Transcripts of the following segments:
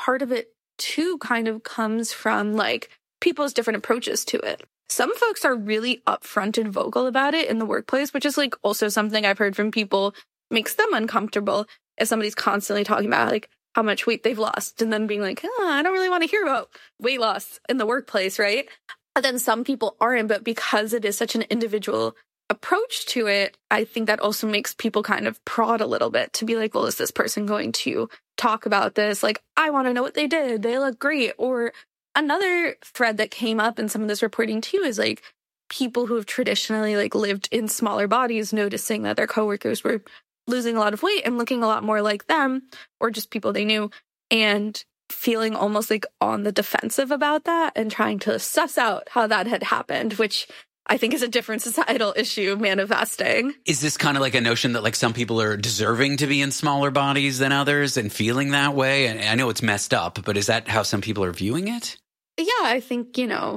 part of it too kind of comes from like people's different approaches to it. Some folks are really upfront and vocal about it in the workplace, which is like also something I've heard from people makes them uncomfortable if somebody's constantly talking about like how much weight they've lost and then being like, I don't really want to hear about weight loss in the workplace, right? And then some people aren't, but because it is such an individual approach to it, I think that also makes people kind of prod a little bit to be like, well, is this person going to talk about this? Like, I want to know what they did. They look great. Or another thread that came up in some of this reporting too is like people who have traditionally like lived in smaller bodies noticing that their coworkers were losing a lot of weight and looking a lot more like them, or just people they knew, and feeling almost like on the defensive about that and trying to suss out how that had happened, which I think is a different societal issue manifesting. Is this kind of like a notion that like some people are deserving to be in smaller bodies than others and feeling that way? And I know it's messed up, but is that how some people are viewing it? Yeah, I think,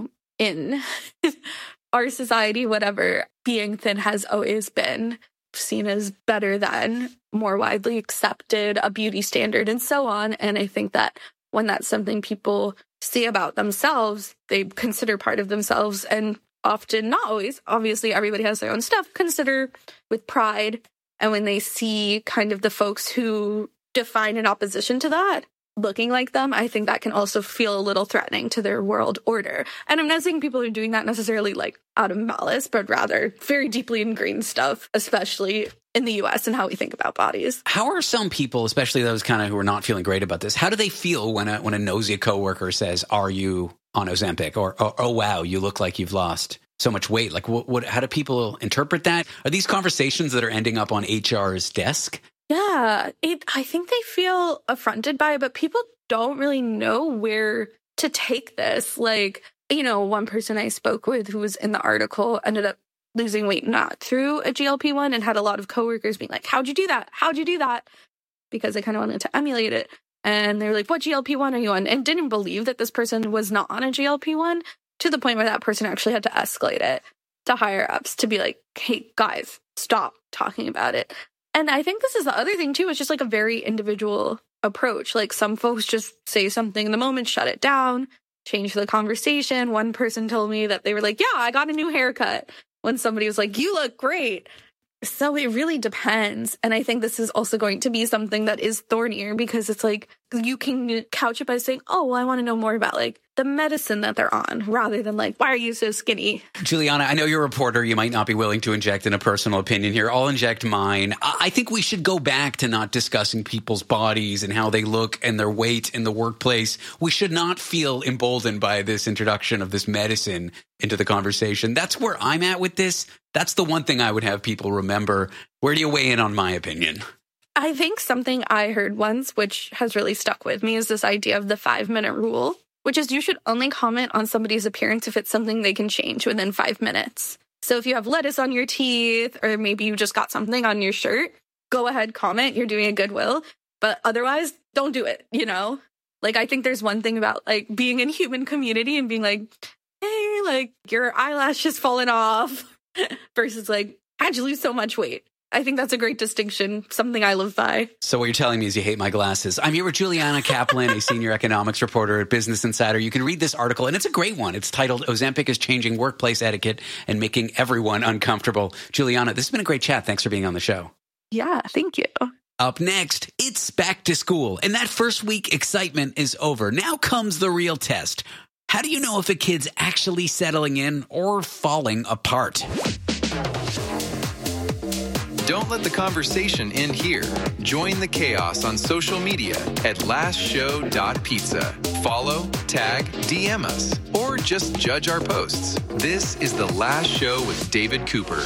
in our society, whatever, being thin has always been seen as better than, more widely accepted, a beauty standard, and so on. And I think that when that's something people see about themselves, they consider part of themselves, and often, not always, obviously everybody has their own stuff, consider with pride. And when they see kind of the folks who define in opposition to that looking like them, I think that can also feel a little threatening to their world order. And I'm not saying people are doing that necessarily like out of malice, but rather very deeply ingrained stuff, especially in the US and how we think about bodies. How are some people, especially those kind of who are not feeling great about this, how do they feel when a nosy coworker says, "Are you on Ozempic?" Or "Oh wow, you look like you've lost so much weight"? Like, how do people interpret that? Are these conversations that are ending up on HR's desk? Yeah, I think they feel affronted by it, but people don't really know where to take this. Like, one person I spoke with who was in the article ended up losing weight not through a GLP-1 and had a lot of coworkers being like, "How'd you do that? How'd you do that?" Because they kind of wanted to emulate it. And they were like, "What GLP-1 are you on?" And didn't believe that this person was not on a GLP-1, to the point where that person actually had to escalate it to higher ups to be like, "Hey, guys, stop talking about it." And I think this is the other thing, too. It's just like a very individual approach. Like some folks just say something in the moment, shut it down, change the conversation. One person told me that they were like, "Yeah, I got a new haircut," when somebody was like, "You look great." So it really depends. And I think this is also going to be something that is thornier because it's like you can couch it by saying, "Oh, well, I want to know more about like the medicine that they're on," rather than like, "Why are you so skinny?" Juliana, I know you're a reporter. You might not be willing to inject in a personal opinion here. I'll inject mine. I think we should go back to not discussing people's bodies and how they look and their weight in the workplace. We should not feel emboldened by this introduction of this medicine into the conversation. That's where I'm at with this. That's the one thing I would have people remember. Where do you weigh in on my opinion? I think something I heard once, which has really stuck with me, is this idea of the 5-minute rule, which is you should only comment on somebody's appearance if it's something they can change within 5 minutes. So if you have lettuce on your teeth, or maybe you just got something on your shirt, go ahead, comment. You're doing a goodwill. But otherwise, don't do it, Like, I think there's one thing about, like, being in human community and being like, "Hey, like, your eyelash is falling off," versus like, "How'd you lose so much weight?" I think that's a great distinction, something I live by. So what you're telling me is you hate my glasses. I'm here with Juliana Kaplan, a senior economics reporter at Business Insider. You can read this article, and it's a great one. It's titled, "Ozempic is Changing Workplace Etiquette and Making Everyone Uncomfortable." Juliana, this has been a great chat. Thanks for being on the show. Yeah, thank you. Up next, it's back to school, and that first week excitement is over. Now comes the real test. How do you know if a kid's actually settling in or falling apart? Don't let the conversation end here. Join the chaos on social media at lastshow.pizza. Follow, tag, DM us, or just judge our posts. This is The Last Show with David Cooper.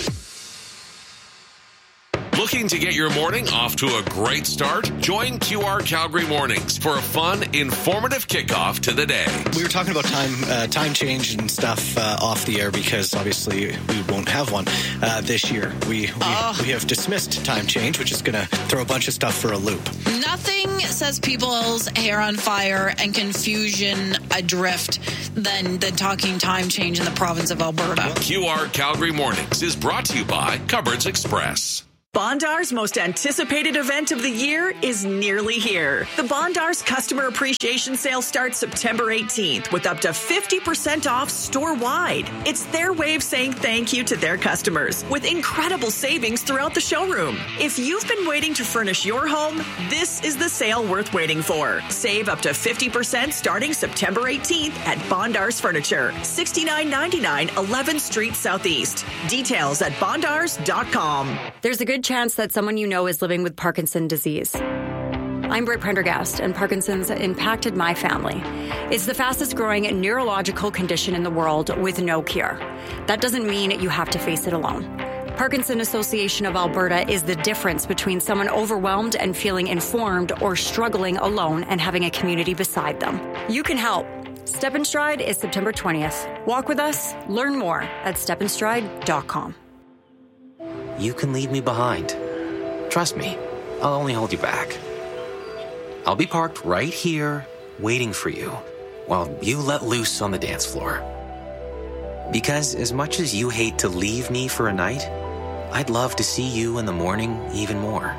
Looking to get your morning off to a great start? Join QR Calgary Mornings for a fun, informative kickoff to the day. We were talking about time change and stuff off the air because obviously we won't have one this year. We have dismissed time change, which is going to throw a bunch of stuff for a loop. Nothing sets people's hair on fire and confusion adrift than talking time change in the province of Alberta. QR Calgary Mornings is brought to you by Cupboards Express. Bondar's most anticipated event of the year is nearly here. The Bondar's Customer Appreciation Sale starts September 18th with up to 50% off store-wide. It's their way of saying thank you to their customers with incredible savings throughout the showroom. If you've been waiting to furnish your home, this is the sale worth waiting for. Save up to 50% starting September 18th at Bondar's Furniture, $69.99 11th Street Southeast. Details at bondars.com. There's a good chance that someone you know is living with Parkinson's disease. I'm Britt Prendergast, and Parkinson's impacted my family. It's the fastest growing neurological condition in the world with no cure. That doesn't mean you have to face it alone. Parkinson Association of Alberta is the difference between someone overwhelmed and feeling informed or struggling alone and having a community beside them. You can help. Step in Stride is September 20th. Walk with us. Learn more at stepinstride.com. You can leave me behind. Trust me, I'll only hold you back. I'll be parked right here, waiting for you, while you let loose on the dance floor. Because as much as you hate to leave me for a night, I'd love to see you in the morning even more.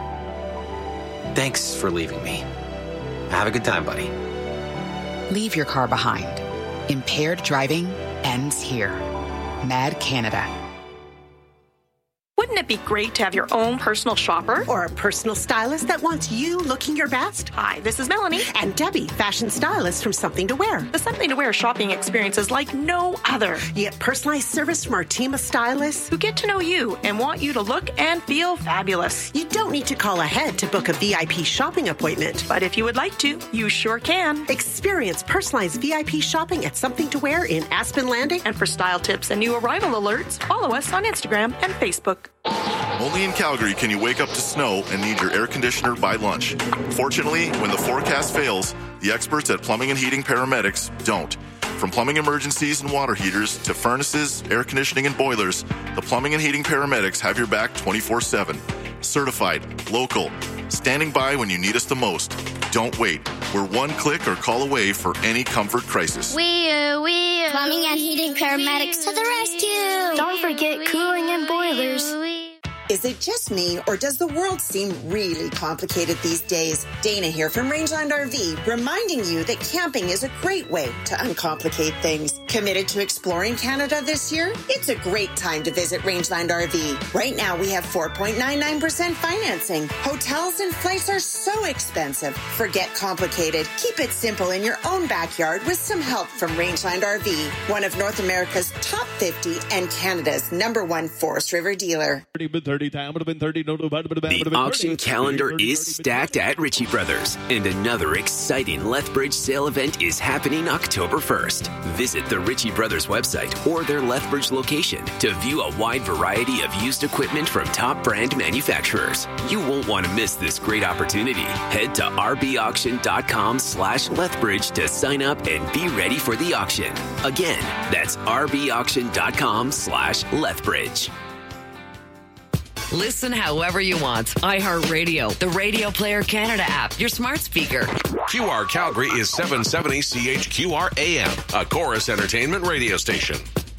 Thanks for leaving me. Have a good time, buddy. Leave your car behind. Impaired driving ends here. MAD Canada. Wouldn't it be great to have your own personal shopper? Or a personal stylist that wants you looking your best? Hi, this is Melanie. And Debbie, fashion stylist from Something to Wear. The Something to Wear shopping experience is like no other. You get personalized service from our team of stylists who get to know you and want you to look and feel fabulous. You don't need to call ahead to book a VIP shopping appointment. But if you would like to, you sure can. Experience personalized VIP shopping at Something to Wear in Aspen Landing. And for style tips and new arrival alerts, follow us on Instagram and Facebook. Only in Calgary can you wake up to snow and need your air conditioner by lunch. Fortunately, when the forecast fails, the experts at Plumbing and Heating Paramedics don't. From plumbing emergencies and water heaters to furnaces, air conditioning, and boilers, the Plumbing and Heating Paramedics have your back 24/7. Certified, local, standing by when you need us the most. Don't wait. We're one click or call away for any comfort crisis. Plumbing and Heating Paramedics to the rescue. Don't forget cooling and boilers. Is it just me, or does the world seem really complicated these days? Dana here from Rangeland RV, reminding you that camping is a great way to uncomplicate things. Committed to exploring Canada this year? It's a great time to visit Rangeland RV. Right now, we have 4.99% financing. Hotels and flights are so expensive. Forget complicated. Keep it simple in your own backyard with some help from Rangeland RV, one of North America's top 50 and Canada's #1 Forest River dealer. The auction calendar is stacked at Ritchie Brothers, and another exciting Lethbridge sale event is happening October 1st. Visit the Ritchie Brothers website or their Lethbridge location to view a wide variety of used equipment from top brand manufacturers. You won't want to miss this great opportunity. Head to rbauction.com/Lethbridge to sign up and be ready for the auction. Again, that's rbauction.com/Lethbridge. Listen however you want. iHeartRadio, the Radio Player Canada app, your smart speaker. QR Calgary is 770 CHQR AM, a Chorus Entertainment radio station.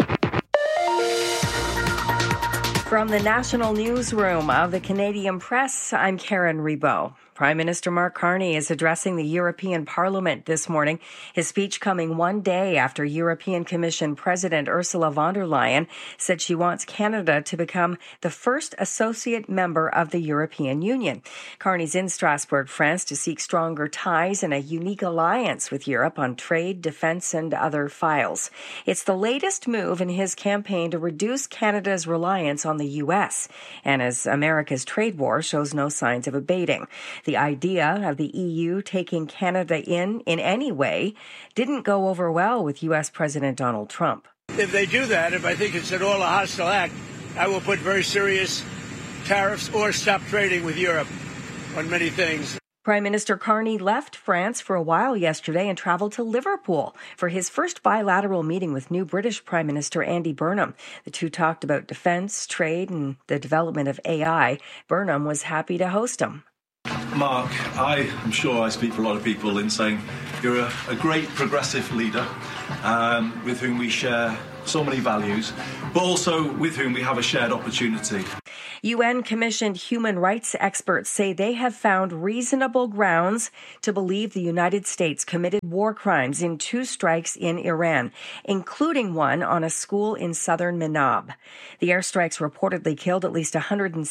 From the National Newsroom of the Canadian Press, I'm Karen Rebow. Prime Minister Mark Carney is addressing the European Parliament this morning. His speech coming one day after European Commission President Ursula von der Leyen said she wants Canada to become the first associate member of the European Union. Carney's in Strasbourg, France, to seek stronger ties and a unique alliance with Europe on trade, defense, and other files. It's the latest move in his campaign to reduce Canada's reliance on the U.S., and as America's trade war shows no signs of abating. The idea of the EU taking Canada in any way didn't go over well with U.S. President Donald Trump. If they do that, if I think it's at all a hostile act, I will put very serious tariffs or stop trading with Europe on many things. Prime Minister Carney left France for a while yesterday and traveled to Liverpool for his first bilateral meeting with new British Prime Minister Andy Burnham. The two talked about defense, trade, and the development of AI. Burnham was happy to host him. Mark, I am sure I speak for a lot of people in saying you're a great progressive leader with whom we share so many values, but also with whom we have a shared opportunity. UN-commissioned human rights experts say they have found reasonable grounds to believe the United States committed war crimes in 2 strikes in Iran, including one on a school in southern Manab. The airstrikes reportedly killed at least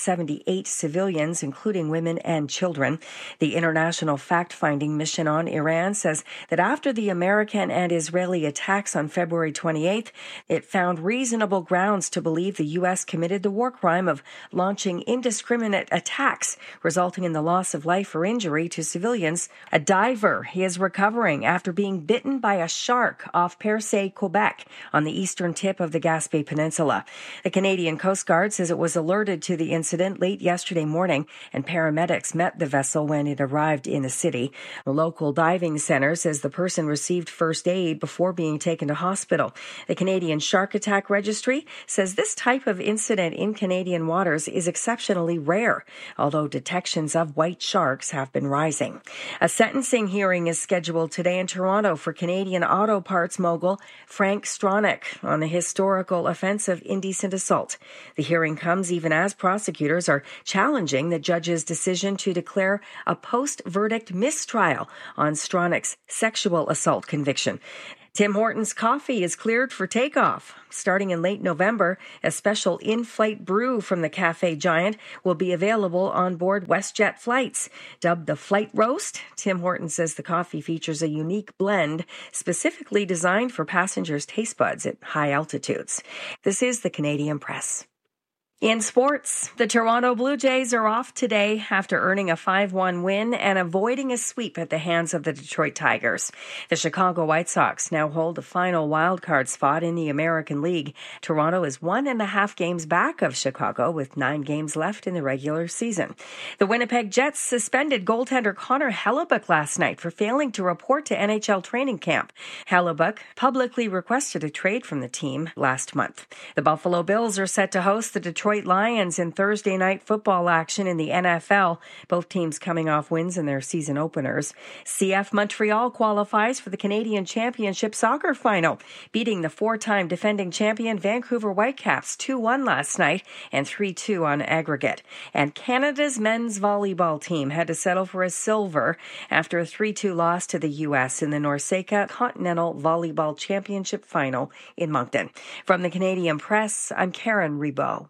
178 civilians, including women and children. The International Fact-Finding Mission on Iran says that after the American and Israeli attacks on February 28th, it found reasonable grounds to believe the U.S. committed the war crime of launching indiscriminate attacks, resulting in the loss of life or injury to civilians. A diver is recovering after being bitten by a shark off Percé, Quebec, on the eastern tip of the Gaspé Peninsula. The Canadian Coast Guard says it was alerted to the incident late yesterday morning, and paramedics met the vessel when it arrived in the city. The local diving center says the person received first aid before being taken to hospital. The Canadian Shark Attack Registry says this type of incident in Canadian waters is exceptionally rare, although detections of white sharks have been rising. A sentencing hearing is scheduled today in Toronto for Canadian auto parts mogul Frank Stronach on the historical offense of indecent assault. The hearing comes even as prosecutors are challenging the judge's decision to declare a post-verdict mistrial on Stronach's sexual assault conviction. Tim Hortons coffee is cleared for takeoff. Starting in late November, a special in-flight brew from the cafe giant will be available on board WestJet flights. Dubbed the Flight Roast, Tim Hortons says the coffee features a unique blend specifically designed for passengers' taste buds at high altitudes. This is the Canadian Press. In sports, the Toronto Blue Jays are off today after earning a 5-1 win and avoiding a sweep at the hands of the Detroit Tigers. The Chicago White Sox now hold the final wildcard spot in the American League. Toronto is 1.5 games back of Chicago with 9 games left in the regular season. The Winnipeg Jets suspended goaltender Connor Hellebuyck last night for failing to report to NHL training camp. Hellebuyck publicly requested a trade from the team last month. The Buffalo Bills are set to host the Detroit Lions in Thursday night football action in the NFL, both teams coming off wins in their season openers. CF Montreal qualifies for the Canadian Championship Soccer Final, beating the 4-time defending champion Vancouver Whitecaps 2-1 last night and 3-2 on aggregate. And Canada's men's volleyball team had to settle for a silver after a 3-2 loss to the U.S. in the NORCECA Continental Volleyball Championship Final in Moncton. From the Canadian Press, I'm Karen Rebow.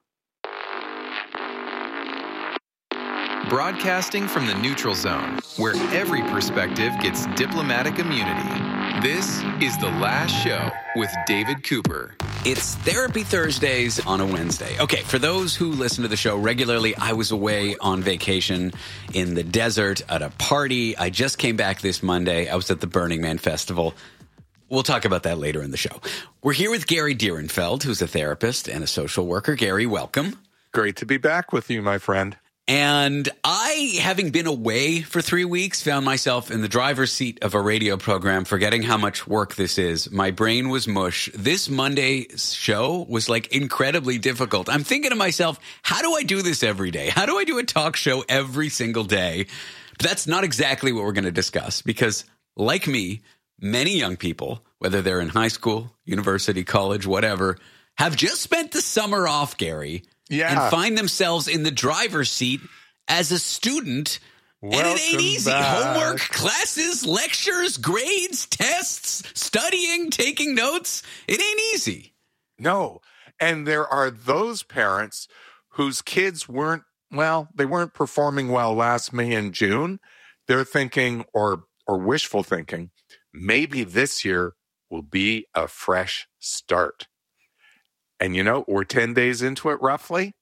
Broadcasting from the neutral zone, where every perspective gets diplomatic immunity. This is The Last Show with David Cooper. It's Therapy Thursdays on a Wednesday. Okay, for those who listen to the show regularly, I was away on vacation in the desert at a party. I just came back this Monday. I was at the Burning Man Festival. We'll talk about that later in the show. We're here with Gary Dierenfeld, who's a therapist and a social worker. Gary, welcome. Great to be back with you, my friend. And I, having been away for 3 weeks, found myself in the driver's seat of a radio program, forgetting how much work this is. My brain was mush. This Monday's show was like incredibly difficult. I'm thinking to myself, how do I do this every day? How do I do a talk show every single day? But that's not exactly what we're going to discuss because, like me, many young people, whether they're in high school, university, college, whatever, have just spent the summer off, Gary. Yeah. And find themselves in the driver's seat as a student. And it ain't easy. Back. Homework, classes, lectures, grades, tests, studying, taking notes. It ain't easy. No. And there are those parents whose kids weren't performing well last May and June. They're thinking or wishful thinking, maybe this year will be a fresh start. And, we're 10 days into it roughly.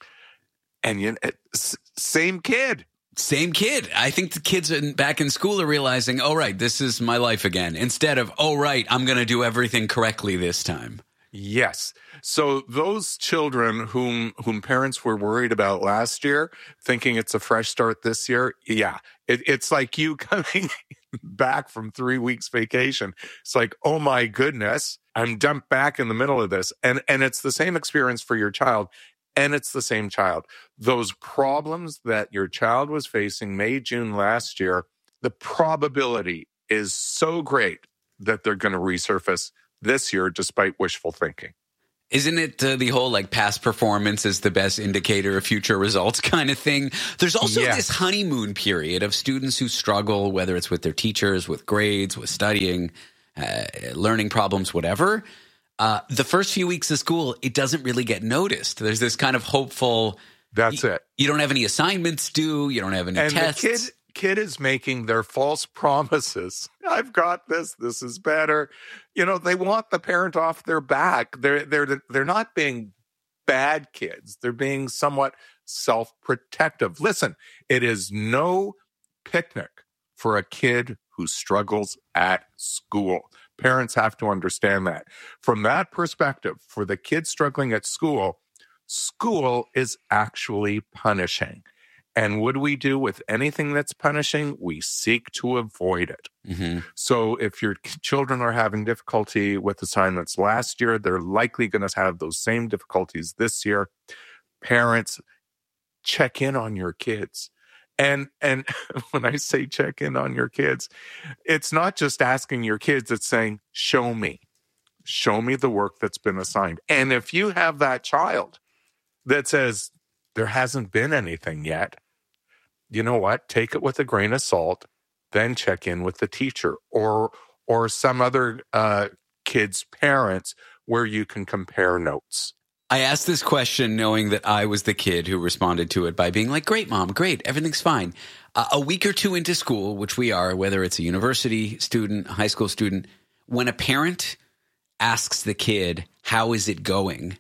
And same kid. Same kid. I think the kids back in school are realizing, oh, right, this is my life again. Instead of, oh, right, I'm going to do everything correctly this time. Yes. So those children whom parents were worried about last year, thinking it's a fresh start this year, yeah. It's like you coming back from 3 weeks vacation. It's like, oh, my goodness. I'm dumped back in the middle of this. And it's the same experience for your child. And it's the same child. Those problems that your child was facing May, June last year, the probability is so great that they're going to resurface this year despite wishful thinking. Isn't it the whole like past performance is the best indicator of future results kind of thing? There's also this honeymoon period of students who struggle, whether it's with their teachers, with grades, with studying, learning problems, whatever. The first few weeks of school, it doesn't really get noticed. There's this kind of hopeful. That's it. You don't have any assignments due. You don't have any tests. And the kid is making their false promises. I've got this. This is better. You know, they want the parent off their back. They're not being bad kids. They're being somewhat self-protective. Listen, it is no picnic for a kid who struggles at school. Parents have to understand that. From that perspective, for the kid struggling at school, school is actually punishing. And what do we do with anything that's punishing? We seek to avoid it. Mm-hmm. So if your children are having difficulty with assignments last year, they're likely going to have those same difficulties this year. Parents, check in on your kids. And when I say check in on your kids, it's not just asking your kids, it's saying, show me the work that's been assigned. And if you have that child that says there hasn't been anything yet, you know what? Take it with a grain of salt, then check in with the teacher or some other kid's parents where you can compare notes. I asked this question knowing that I was the kid who responded to it by being like, great, Mom, great, everything's fine. A week or two into school, which we are, whether it's a university student, a high school student, when a parent asks the kid, how is it going?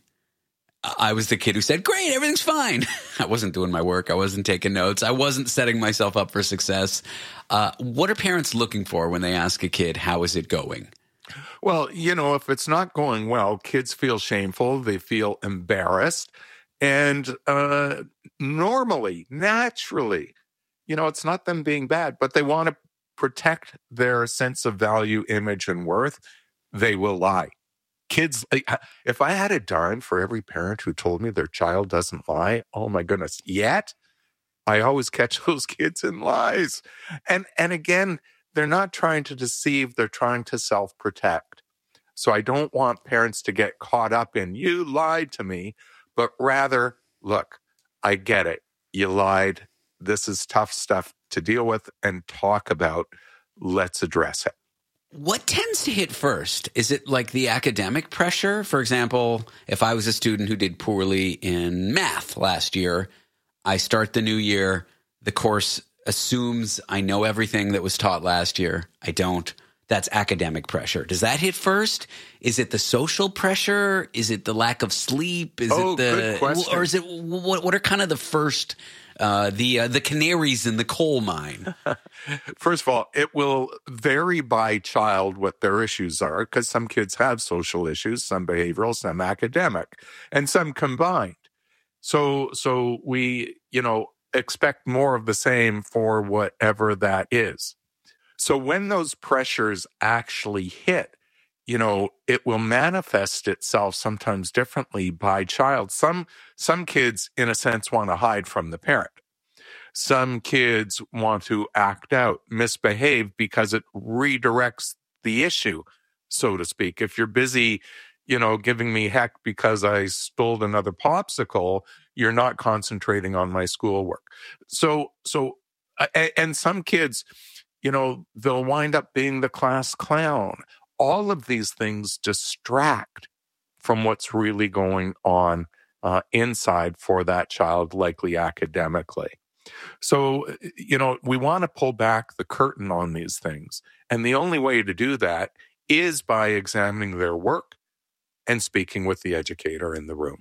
I was the kid who said, great, everything's fine. I wasn't doing my work. I wasn't taking notes. I wasn't setting myself up for success. What are parents looking for when they ask a kid, how is it going? Well, you know, if it's not going well, kids feel shameful. They feel embarrassed. And normally, naturally, you know, it's not them being bad, but they want to protect their sense of value, image, and worth. They will lie. Kids, if I had a dime for every parent who told me their child doesn't lie, oh my goodness. Yet, I always catch those kids in lies. And again, they're not trying to deceive, they're trying to self-protect. So I don't want parents to get caught up in, you lied to me, but rather, look, I get it. You lied. This is tough stuff to deal with and talk about. Let's address it. What tends to hit first? Is it like the academic pressure? For example, if I was a student who did poorly in math last year, I start the new year, the course assumes I know everything that was taught last year. I don't. That's academic pressure. Does that hit first? Is it the social pressure? Is it the lack of sleep? Is it the good question. Or is it what are kind of the first the canaries in the coal mine? First of all, it will vary by child what their issues are, because some kids have social issues, some behavioral, some academic, and some combined. So we, you know, expect more of the same for whatever that is. So when those pressures actually hit, you know, it will manifest itself sometimes differently by child. Some kids, in a sense, want to hide from the parent. Some kids want to act out, misbehave, because it redirects the issue, so to speak. If you're busy, you know, giving me heck because I stole another popsicle, you're not concentrating on my schoolwork. So, and some kids, you know, they'll wind up being the class clown. All of these things distract from what's really going on inside for that child, likely academically. So, you know, we want to pull back the curtain on these things. And the only way to do that is by examining their work and speaking with the educator in the room.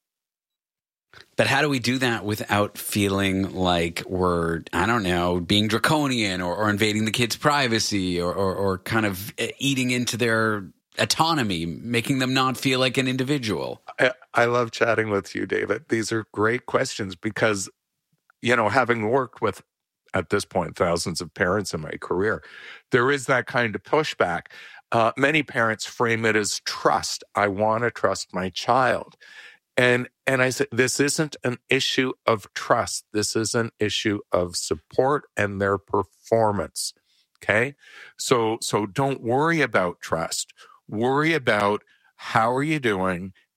But how do we do that without feeling like we're, I don't know, being draconian or invading the kids' privacy or kind of eating into their autonomy, making them not feel like an individual? I love chatting with you, David. These are great questions because, you know, having worked with, at this point, thousands of parents in my career, there is that kind of pushback. Many parents frame it as trust. I want to trust my child. And I said, this isn't an issue of trust. This is an issue of support and their performance. Okay? So don't worry about trust. Worry about how are you doing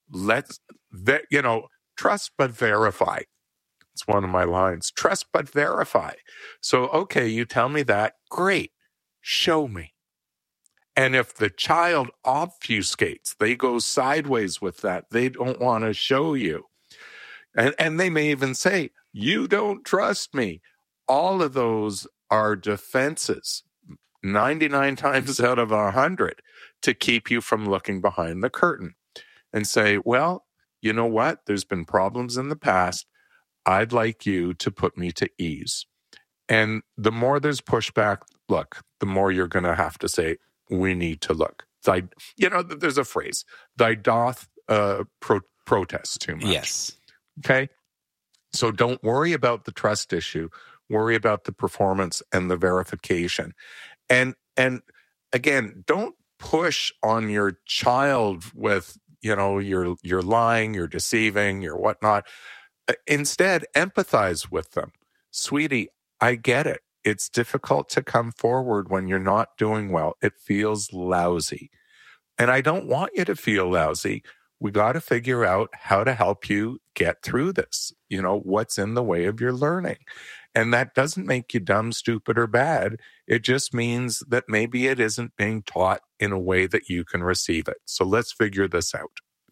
trust but verify. It's one of my lines. Trust but verify. So, okay, you tell me that. Great. Show me. And if the child obfuscates, they go sideways with that, they don't want to show you. And they may even say, you don't trust me. All of those are defenses, 99 times out of 100, to keep you from looking behind the curtain and say, well, you know what? There's been problems in the past. I'd like you to put me to ease. And the more there's pushback, look, the more you're going to have to say, we need to look. There's a phrase, thy doth protest too much. Yes. Okay? So don't worry about the trust issue. Worry about the performance and the verification. And again, don't push on your child with, you're lying, you're deceiving, you're whatnot. Instead, empathize with them. Sweetie, I get it. It's difficult to come forward when you're not doing well. It feels lousy. And I don't want you to feel lousy. We got to figure out how to help you get through this. What's in the way of your learning. And that doesn't make you dumb, stupid, or bad. It just means that maybe it isn't being taught in a way that you can receive it. So let's figure this out.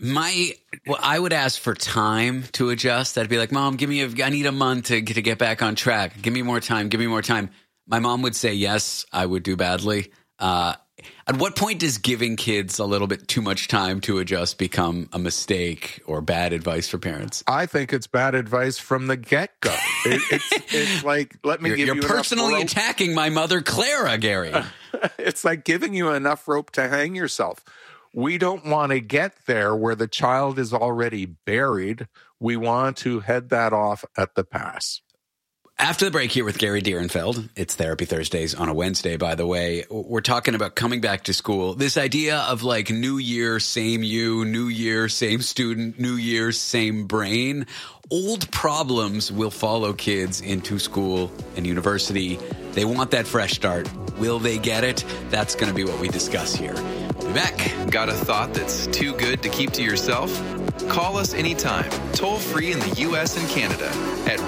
I would ask for time to adjust. I'd be like, Mom, I need a month to get back on track. Give me more time. My mom would say, yes, I would do badly. At what point does giving kids a little bit too much time to adjust become a mistake or bad advice for parents? I think it's bad advice from the get-go. It's like, let me give you enough rope. You're personally attacking my mother, Clara, Gary. It's like giving you enough rope to hang yourself. We don't want to get there where the child is already buried. We want to head that off at the pass. After the break here with Gary Dierenfeld, it's Therapy Thursdays on a Wednesday, by the way. We're talking about coming back to school. This idea of like new year, same you, new year, same student, new year, same brain. Old problems will follow kids into school and university. They want that fresh start. Will they get it? That's going to be what we discuss here. We'll be back. Got a thought that's too good to keep to yourself? Call us anytime, toll free in the U.S. and Canada at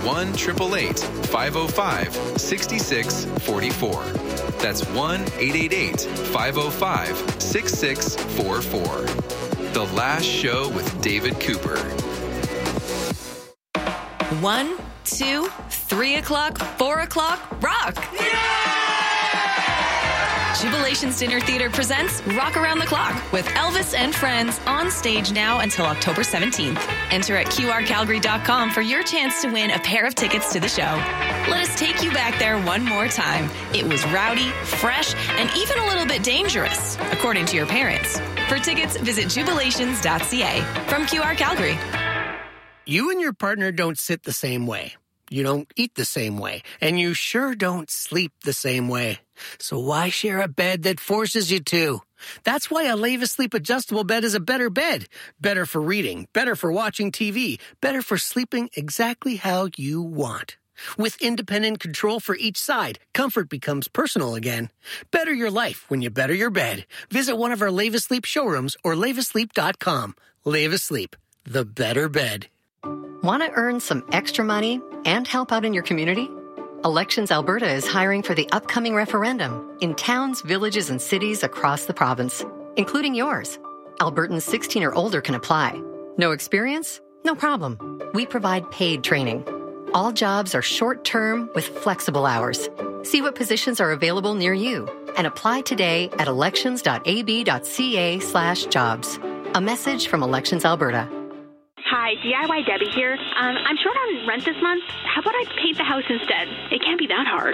1-888-505-6644. That's 1-888-505-6644. The Last Show with David Cooper. 1, 2, 3 o'clock, 4 o'clock, rock! Jubilations Dinner Theater presents Rock Around the Clock with Elvis and Friends on stage now until October 17th. Enter at qrcalgary.com for your chance to win a pair of tickets to the show. Let us take you back there one more time. It was rowdy, fresh, and even a little bit dangerous, according to your parents. For tickets, visit jubilations.ca. From QR Calgary. You and your partner don't sit the same way. You don't eat the same way. And you sure don't sleep the same way. So why share a bed that forces you to? That's why a Leva Sleep adjustable bed is a better bed. Better for reading, better for watching TV, better for sleeping exactly how you want. With independent control for each side, comfort becomes personal again. Better your life when you better your bed. Visit one of our Leva Sleep showrooms or levasleep.com. Leva Sleep, the better bed. Want to earn some extra money and help out in your community? Elections Alberta is hiring for the upcoming referendum in towns, villages, and cities across the province, including yours. Albertans 16 or older can apply. No experience? No problem. We provide paid training. All jobs are short-term with flexible hours. See what positions are available near you and apply today at elections.ab.ca/jobs. A message from Elections Alberta. Hi, DIY Debbie here. I'm short on rent this month. How about I paint the house instead? It can't be that hard.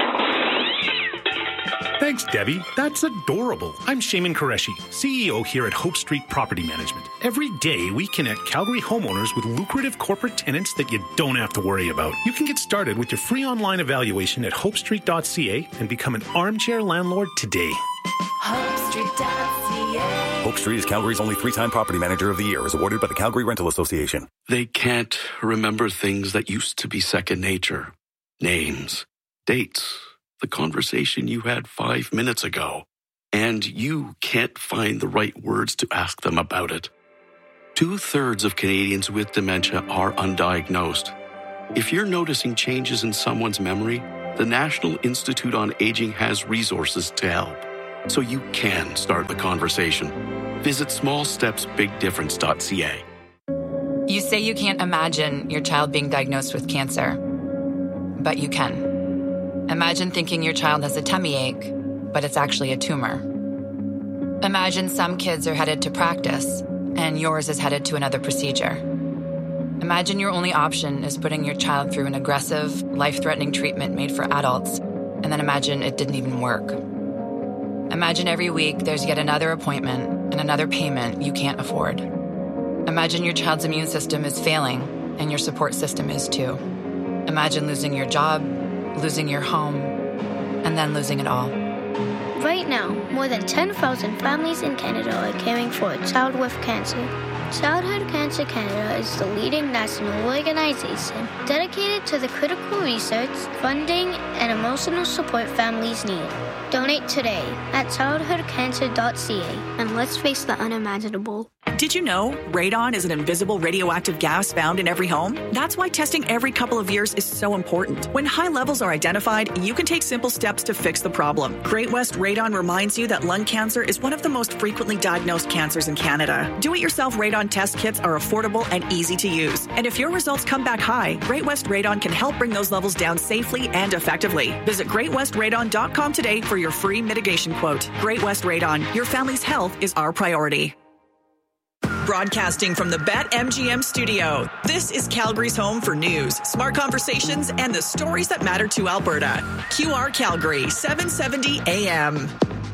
Thanks, Debbie. That's adorable. I'm Shaman Qureshi, CEO here at Hope Street Property Management. Every day, we connect Calgary homeowners with lucrative corporate tenants that you don't have to worry about. You can get started with your free online evaluation at hopestreet.ca and become an armchair landlord today. HopeStreet.ca. Hope Street is Calgary's only 3-time Property Manager of the Year, is awarded by the Calgary Rental Association. They can't remember things that used to be second nature. Names, dates, the conversation you had 5 minutes ago. And you can't find the right words to ask them about it. 2/3 of Canadians with dementia are undiagnosed. If you're noticing changes in someone's memory, the National Institute on Aging has resources to help, so you can start the conversation. Visit smallstepsbigdifference.ca. You say you can't imagine your child being diagnosed with cancer, but you can. Imagine thinking your child has a tummy ache, but it's actually a tumor. Imagine some kids are headed to practice, and yours is headed to another procedure. Imagine your only option is putting your child through an aggressive, life-threatening treatment made for adults, and then imagine it didn't even work. Imagine every week there's yet another appointment and another payment you can't afford. Imagine your child's immune system is failing, and your support system is too. Imagine losing your job, losing your home, and then losing it all. Right now, more than 10,000 families in Canada are caring for a child with cancer. Childhood Cancer Canada is the leading national organization dedicated to the critical research, funding, and emotional support families need. Donate today at childhoodcancer.ca and let's face the unimaginable. Did you know radon is an invisible radioactive gas found in every home? That's why testing every couple of years is so important. When high levels are identified, you can take simple steps to fix the problem. Great West Radon reminds you that lung cancer is one of the most frequently diagnosed cancers in Canada. Do-it-yourself radon test kits are affordable and easy to use. And if your results come back high, Great West Radon can help bring those levels down safely and effectively. Visit greatwestradon.com today for your free mitigation quote. Great West Radon, your family's health is our priority. Broadcasting from the BetMGM studio, this is Calgary's home for news, smart conversations, and the stories that matter to Alberta. QR Calgary, 770 AM.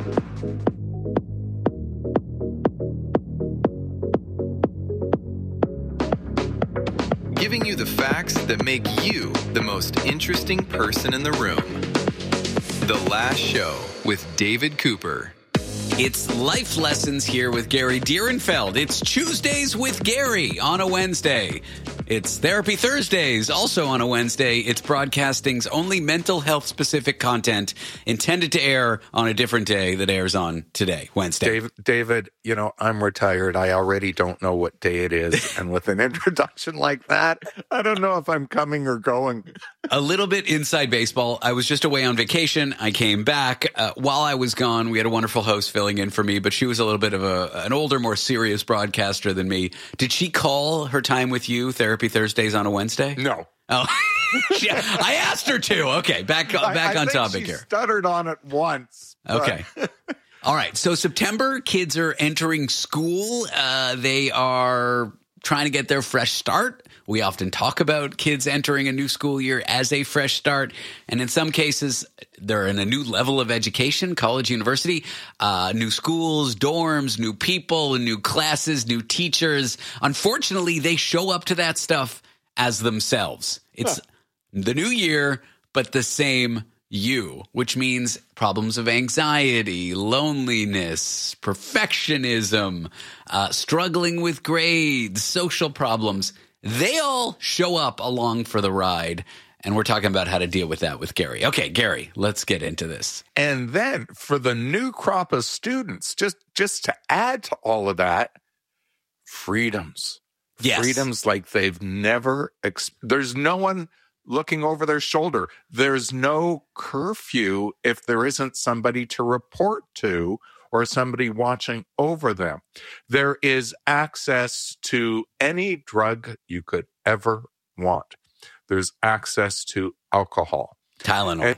Giving you the facts that make you the most interesting person in the room. The Last Show with David Cooper. It's Life Lessons here with Gary Dierenfeld. It's Tuesdays with Gary on a Wednesday. It's Therapy Thursdays also on a Wednesday. It's broadcasting's only mental health specific content intended to air on a different day that airs on today, Wednesday. David, you know, I'm retired. I already don't know what day it is. And with an introduction like that, I don't know if I'm coming or going. A little bit inside baseball. I was just away on vacation. I came back. While I was gone, we had a wonderful host filling in for me, but she was a little bit of an older, more serious broadcaster than me. Did she call her time with you, Therapy Thursdays, on a Wednesday? No. Oh, yeah, I asked her to. Okay, back on topic here. Stuttered on it once. Okay. All right. So September, kids are entering school. They are trying to get their fresh start. We often talk about kids entering a new school year as a fresh start. And in some cases, they're in a new level of education, college, university, new schools, dorms, new people, new classes, new teachers. Unfortunately, they show up to that stuff as themselves. It's the new year, but the same you, which means problems of anxiety, loneliness, perfectionism, struggling with grades, social problems. They all show up along for the ride, and we're talking about how to deal with that with Gary. Okay, Gary, let's get into this. And then for the new crop of students, just to add to all of that, freedoms. Yes. Freedoms like they've never there's no one looking over their shoulder. There's no curfew if there isn't somebody to report to or somebody watching over them. There is access to any drug you could ever want. There's access to alcohol. Tylenol.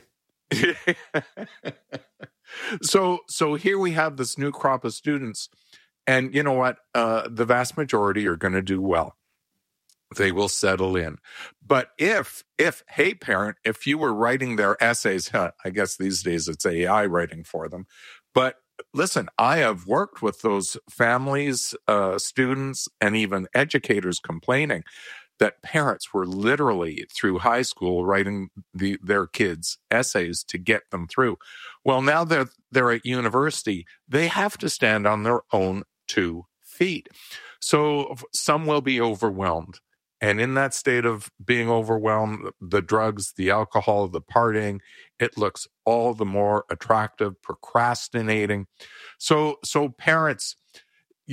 So here we have this new crop of students, and you know what? The vast majority are going to do well. They will settle in. But if, hey, parent, if you were writing their essays, I guess these days it's AI writing for them, but listen, I have worked with those families, students, and even educators complaining that parents were literally through high school writing their kids' essays to get them through. Well, now they're at university, they have to stand on their own 2 feet. So some will be overwhelmed. And in that state of being overwhelmed, the drugs, the alcohol, the partying, it looks all the more attractive, procrastinating. So parents, you know,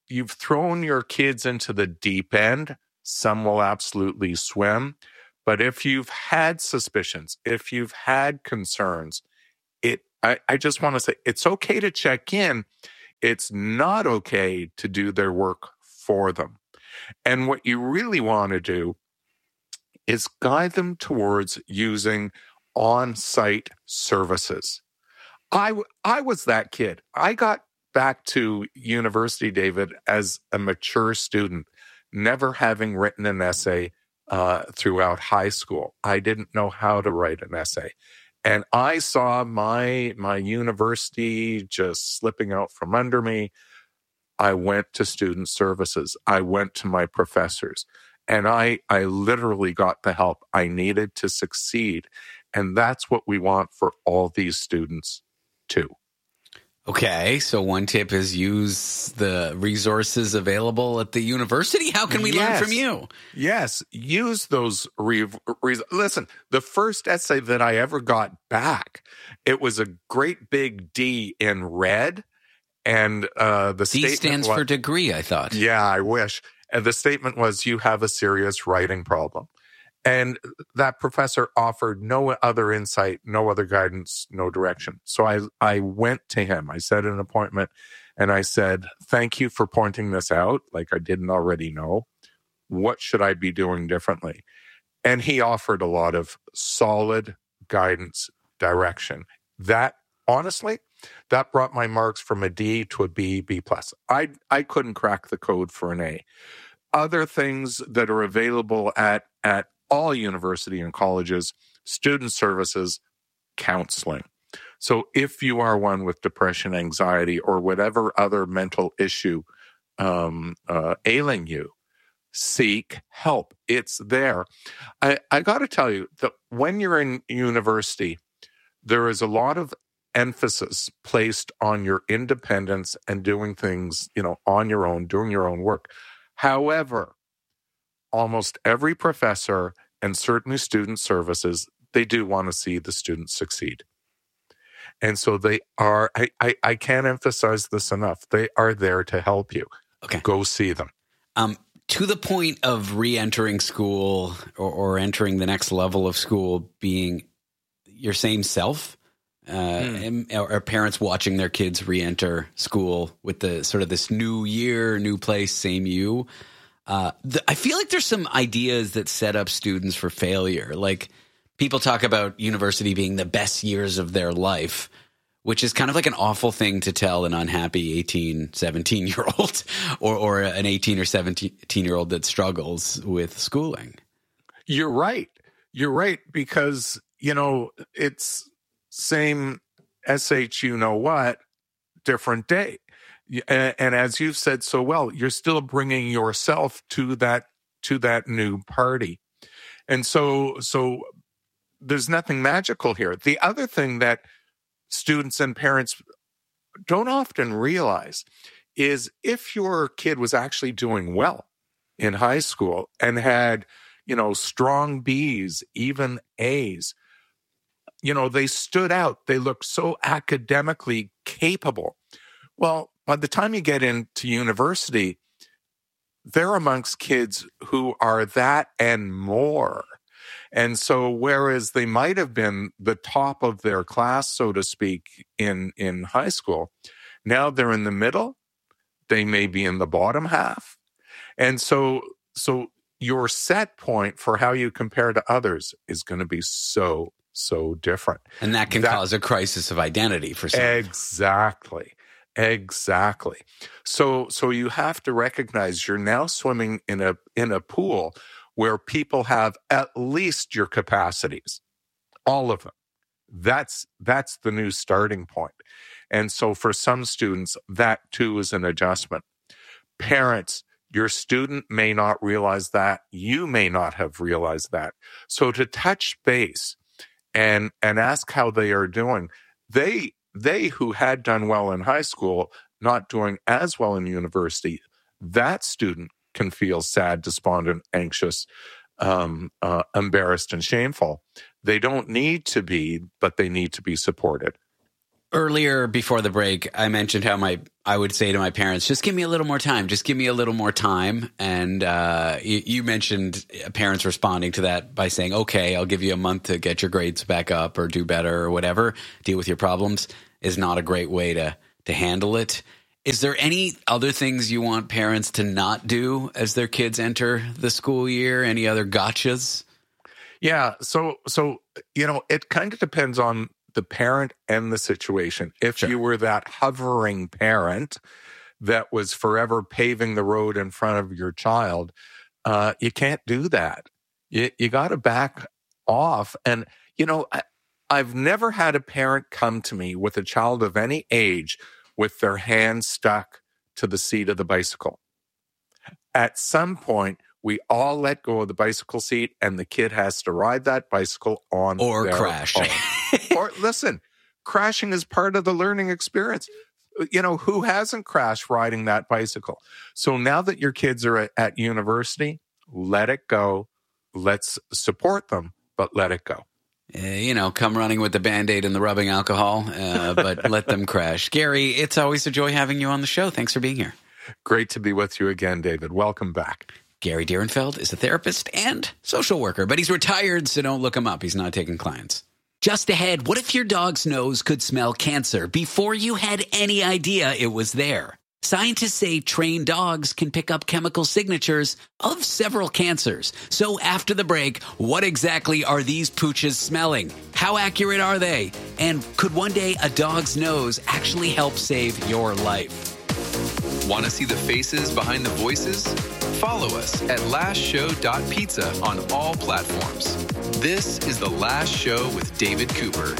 you've thrown your kids into the deep end. Some will absolutely swim. But if you've had suspicions, if you've had concerns, I just want to say it's okay to check in. It's not okay to do their work for them. And what you really want to do is guide them towards using on-site services. I was that kid. I got back to university, David, as a mature student, never having written an essay throughout high school. I didn't know how to write an essay. And I saw my university just slipping out from under me. I went to student services. I went to my professors. And I literally got the help I needed to succeed. And that's what we want for all these students too. Okay, so one tip is use the resources available at the university. How can we learn from you? Yes, use those. Listen, the first essay that I ever got back, it was a great big D in red. And the D statement stands for degree, I thought. Yeah, I wish. And the statement was, you have a serious writing problem. And that professor offered no other insight, no other guidance, no direction. So I went to him. I set an appointment and I said, thank you for pointing this out, like I didn't already know. What should I be doing differently? And he offered a lot of solid guidance, direction. That, honestly, that brought my marks from a D to a B, B+. I couldn't crack the code for an A. Other things that are available at all university and colleges, student services, counseling. So if you are one with depression, anxiety, or whatever other mental issue ailing you, seek help. It's there. I got to tell you that when you're in university, there is a lot of emphasis placed on your independence and doing things, on your own, doing your own work. However, almost every professor and certainly student services, they do want to see the students succeed. And so they are, I can't emphasize this enough, they are there to help you. Okay. Go see them. To the point of re-entering school or entering the next level of school being your same self, or parents watching their kids re-enter school with the sort of this new year, new place, same you. I feel like there's some ideas that set up students for failure. Like people talk about university being the best years of their life, which is kind of like an awful thing to tell an unhappy 18, 17-year-old or an 18 or 17-year-old that struggles with schooling. You're right. You're right, because, it's same SH, different day. And as you've said so well, you're still bringing yourself to that new party. And so there's nothing magical here. The other thing that students and parents don't often realize is if your kid was actually doing well in high school and had, strong B's, even A's, they stood out. They looked so academically capable. Well, by the time you get into university, they're amongst kids who are that and more. And so whereas they might have been the top of their class, so to speak, in high school, now they're in the middle. They may be in the bottom half. And so your set point for how you compare to others is going to be so different. And that can cause a crisis of identity for some. Exactly. So you have to recognize you're now swimming in a pool where people have at least your capacities, all of them. That's the new starting point. And so for some students, that too is an adjustment. Parents, your student may not realize that. You may not have realized that. So to touch base and ask how they are doing, they who had done well in high school, not doing as well in university, that student can feel sad, despondent, anxious, embarrassed, and shameful. They don't need to be, but they need to be supported. Earlier, before the break, I mentioned how I would say to my parents, just give me a little more time. Just give me a little more time. And you mentioned parents responding to that by saying, okay, I'll give you a month to get your grades back up or do better or whatever, deal with your problems, is not a great way to handle it. Is there any other things you want parents to not do as their kids enter the school year? Any other gotchas? Yeah. So it kind of depends on the parent and the situation. If you were that hovering parent that was forever paving the road in front of your child, you can't do that. You got to back off. And, I've never had a parent come to me with a child of any age with their hand stuck to the seat of the bicycle. At some point, we all let go of the bicycle seat and the kid has to ride that bicycle on or crash. Or listen, crashing is part of the learning experience. Who hasn't crashed riding that bicycle? So now that your kids are at university, let it go. Let's support them, but let it go. Come running with the Band-Aid and the rubbing alcohol, but let them crash. Gary, it's always a joy having you on the show. Thanks for being here. Great to be with you again, David. Welcome back. Gary Dierenfeld is a therapist and social worker, but he's retired, so don't look him up. He's not taking clients. Just ahead, what if your dog's nose could smell cancer before you had any idea it was there? Scientists say trained dogs can pick up chemical signatures of several cancers. So after the break, what exactly are these pooches smelling? How accurate are they? And could one day a dog's nose actually help save your life? Want to see the faces behind the voices? Follow us at lastshow.pizza on all platforms. This is The Last Show with David Cooper.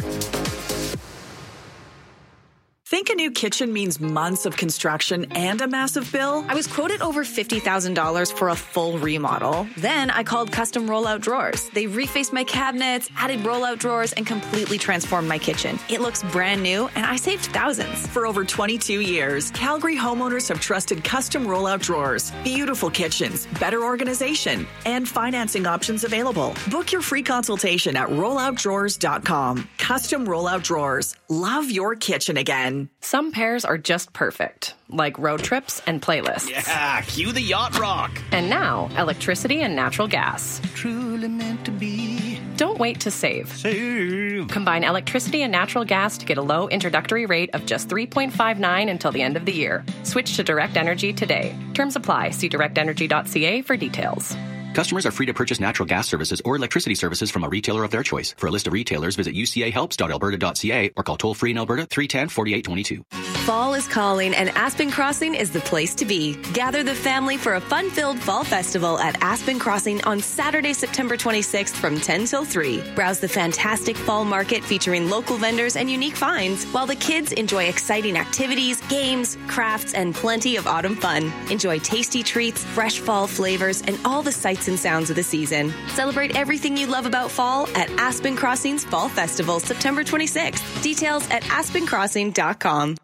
Think a new kitchen means months of construction and a massive bill? I was quoted over $50,000 for a full remodel. Then I called Custom Rollout Drawers. They refaced my cabinets, added rollout drawers, and completely transformed my kitchen. It looks brand new, and I saved thousands. For over 22 years, Calgary homeowners have trusted Custom Rollout Drawers. Beautiful kitchens, better organization, and financing options available. Book your free consultation at rolloutdrawers.com. Custom Rollout Drawers. Love your kitchen again. Some pairs are just perfect, like road trips and playlists. Yeah, cue the yacht rock. And now, electricity and natural gas. Truly meant to be. Don't wait to save. Combine electricity and natural gas to get a low introductory rate of just $3.59 until the end of the year. Switch to Direct Energy today. Terms apply. See directenergy.ca for details. Customers are free to purchase natural gas services or electricity services from a retailer of their choice. For a list of retailers, visit ucahelps.alberta.ca or call toll-free in Alberta 310-4822. Fall is calling, and Aspen Crossing is the place to be. Gather the family for a fun-filled fall festival at Aspen Crossing on Saturday, September 26th from 10 till 3. Browse the fantastic fall market featuring local vendors and unique finds, while the kids enjoy exciting activities, games, crafts, and plenty of autumn fun. Enjoy tasty treats, fresh fall flavors, and all the sights and sounds of the season. Celebrate everything you love about fall at Aspen Crossing's Fall Festival, September 26th. Details at aspencrossing.com.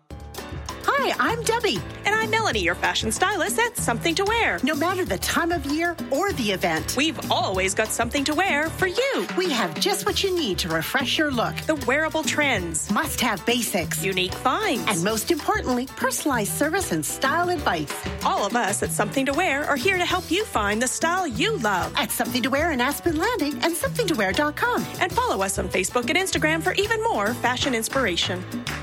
Hi, I'm Debbie. And I'm Melanie, your fashion stylist at Something to Wear. No matter the time of year or the event, we've always got something to wear for you. We have just what you need to refresh your look. The wearable trends. Must-have basics. Unique finds. And most importantly, personalized service and style advice. All of us at Something to Wear are here to help you find the style you love. At Something to Wear in Aspen Landing and somethingtowear.com. And follow us on Facebook and Instagram for even more fashion inspiration.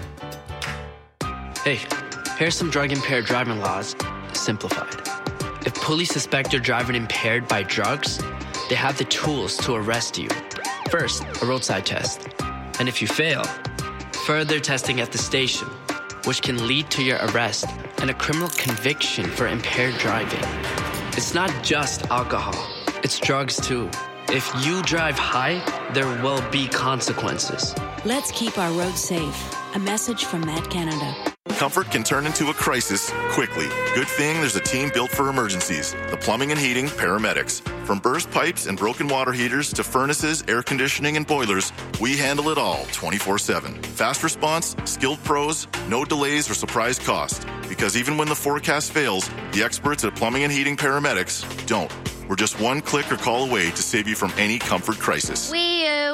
Hey, here's some drug-impaired driving laws, simplified. If police suspect you're driving impaired by drugs, they have the tools to arrest you. First, a roadside test. And if you fail, further testing at the station, which can lead to your arrest and a criminal conviction for impaired driving. It's not just alcohol, it's drugs too. If you drive high, there will be consequences. Let's keep our roads safe. A message from Met Canada. Comfort can turn into a crisis quickly. Good thing there's a team built for emergencies. The Plumbing and Heating Paramedics. From burst pipes and broken water heaters to furnaces, air conditioning, and boilers, we handle it all 24/7. Fast response, skilled pros, no delays or surprise cost. Because even when the forecast fails, the experts at Plumbing and Heating Paramedics don't. We're just one click or call away to save you from any comfort crisis. Wee-oo, wee-oo.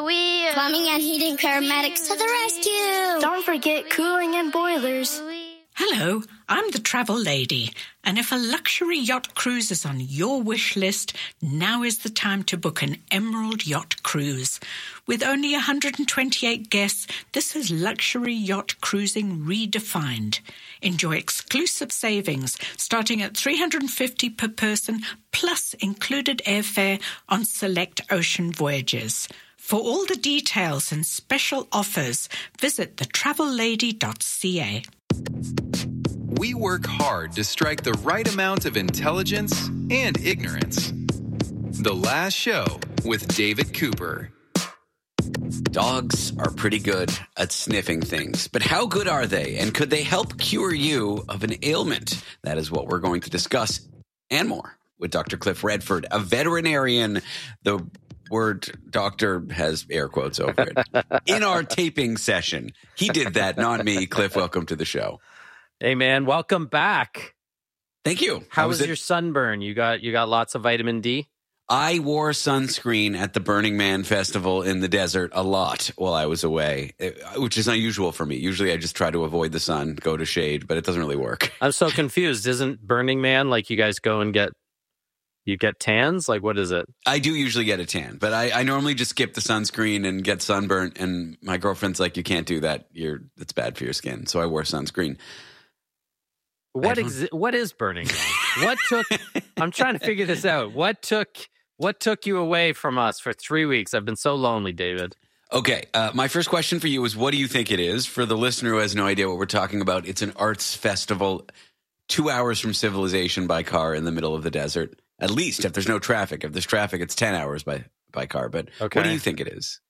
Plumbing and heating paramedics to the rescue. Don't forget cooling and boilers. Hello, I'm the travel lady, and if a luxury yacht cruise is on your wish list, now is the time to book an Emerald Yacht Cruise. With only 128 guests, this is luxury yacht cruising redefined. Enjoy exclusive savings starting at $350 per person, plus included airfare on select ocean voyages. For all the details and special offers, visit thetravellady.ca. We work hard to strike the right amount of intelligence and ignorance. The Last Show with David Cooper. Dogs are pretty good at sniffing things, but how good are they? And could they help cure you of an ailment? That is what we're going to discuss and more with Dr. Cliff Redford, a veterinarian. The word doctor has air quotes over it. In our taping session. He did that, not me. Cliff, welcome to the show. Hey, man, welcome back. Thank you. How was your sunburn? You got lots of vitamin D? I wore sunscreen at the Burning Man Festival in the desert a lot while I was away, which is unusual for me. Usually I just try to avoid the sun, go to shade, but it doesn't really work. I'm so confused. Isn't Burning Man like you guys go and get tans? Like, what is it? I do usually get a tan, but I normally just skip the sunscreen and get sunburnt. And my girlfriend's like, you can't do that. It's bad for your skin. So I wore sunscreen. What is Burning Man? I'm trying to figure this out. What took you away from us for 3 weeks? I've been so lonely, David. Okay. My first question for you is, what do you think it is? For the listener who has no idea what we're talking about, it's an arts festival 2 hours from civilization by car in the middle of the desert. At least if there's no traffic. If there's traffic, it's 10 hours by car. But okay. What do you think it is?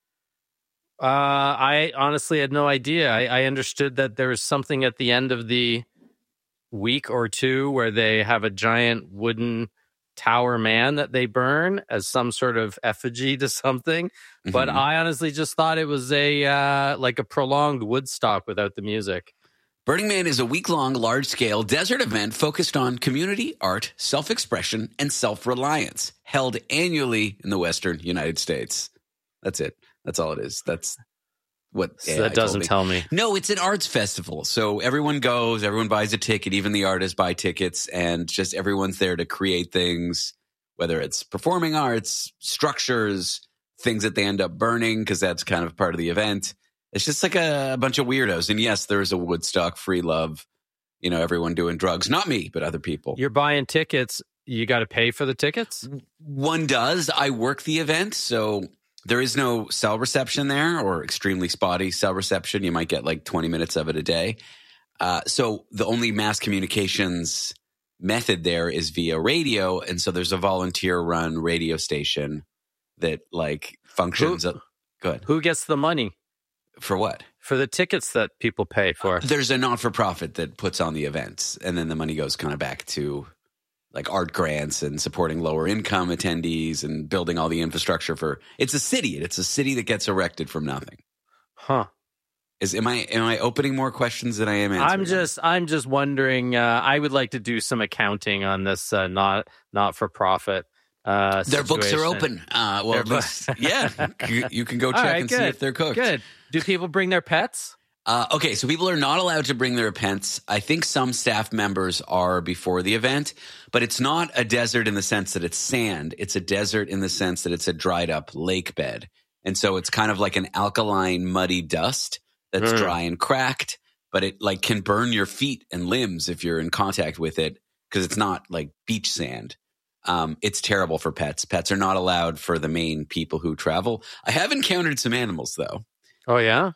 I honestly had no idea. I understood that there was something at the end of the week or two where they have a giant wooden tower man that they burn as some sort of effigy to something. Mm-hmm. But I honestly just thought it was a prolonged Woodstock without the music. Burning Man is a week-long, large-scale desert event focused on community, art, self-expression, and self-reliance, held annually in the Western United States. That's it. That's all it is. That's what so that doesn't tell me. No, it's an arts festival. So everyone goes, everyone buys a ticket, even the artists buy tickets, and just everyone's there to create things, whether it's performing arts, structures, things that they end up burning, because that's kind of part of the event. It's just like a bunch of weirdos. And yes, there's a Woodstock, free love, everyone doing drugs. Not me, but other people. You're buying tickets. You got to pay for the tickets? One does. I work the event, so there is no cell reception there, or extremely spotty cell reception. You might get like 20 minutes of it a day. So the only mass communications method there is via radio. And so there's a volunteer-run radio station that functions. Go ahead. Who gets the money? For what? For the tickets that people pay for. There's a not-for-profit that puts on the events, and then the money goes kind of back to art grants and supporting lower income attendees and building all the infrastructure for. It's a city. It's a city that gets erected from nothing. Huh. Am I opening more questions than I am answering? I'm just wondering. I would like to do some accounting on this not-for-profit. Their books are open. Yeah, you can go check see if they're cooked. Good. Do people bring their pets? Okay, so people are not allowed to bring their pets. I think some staff members are before the event, but it's not a desert in the sense that it's sand. It's a desert in the sense that it's a dried up lake bed. And so it's kind of like an alkaline, muddy dust that's dry and cracked, but it can burn your feet and limbs if you're in contact with it, because it's not like beach sand. It's terrible for pets. Pets are not allowed for the main people who travel. I have encountered some animals, though. Oh, yeah?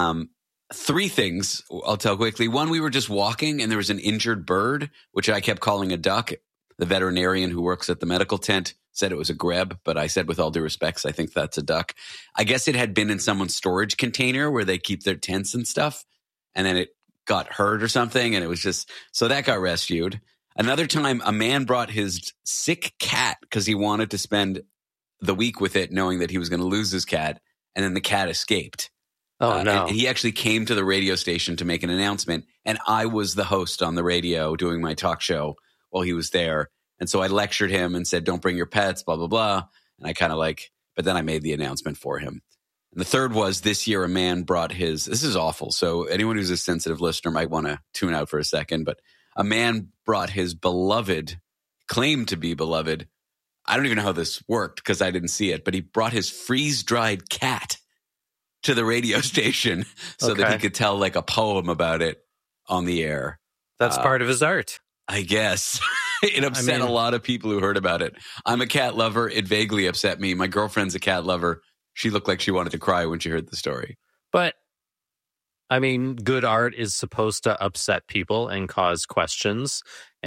3 things I'll tell quickly. One, we were just walking, and there was an injured bird, which I kept calling a duck. The veterinarian who works at the medical tent said it was a grebe, but I said with all due respects, I think that's a duck. I guess it had been in someone's storage container where they keep their tents and stuff, and then it got hurt or something, and it was just – so that got rescued. Another time, a man brought his sick cat because he wanted to spend the week with it, knowing that he was going to lose his cat, and then the cat escaped. Oh, no. And he actually came to the radio station to make an announcement, and I was the host on the radio doing my talk show while he was there. And so I lectured him and said, don't bring your pets, blah, blah, blah. And I kind of but then I made the announcement for him. And the third was this year a man brought his, this is awful. So anyone who's a sensitive listener might want to tune out for a second, but a man brought his beloved, claimed to be beloved. I don't even know how this worked because I didn't see it, but he brought his freeze-dried cat to the radio station so that he could tell like a poem about it on the air. That's part of his art. I guess. It upset a lot of people who heard about it. I'm a cat lover. It vaguely upset me. My girlfriend's a cat lover. She looked like she wanted to cry when she heard the story. But, I mean, good art is supposed to upset people and cause questions